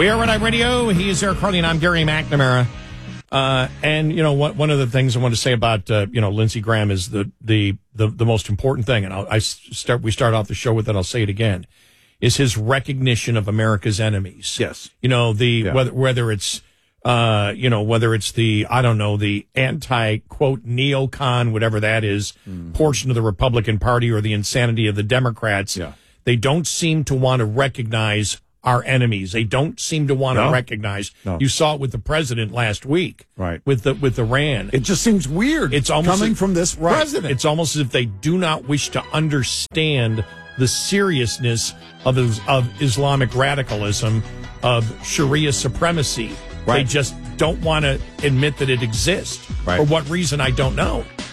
We are Red Eye Radio. He is Eric Harley, and I'm Gary McNamara. And you know what? One of the things I want to say about Lindsey Graham is the most important thing, and we start off the show with it. I'll say it again: is his recognition of America's enemies. Yes, whether it's the the anti quote neocon, whatever that is, portion of the Republican Party, or the insanity of the Democrats. Yeah. They don't seem to want to recognize our enemies. They don't seem to want to recognize. No. You saw it with the president last week, right? With Iran. It just seems weird. It's almost coming from this president. It's almost as if they do not wish to understand the seriousness of Islamic radicalism, of Sharia supremacy. Right. They just don't want to admit that it exists. Right. For what reason, I don't know.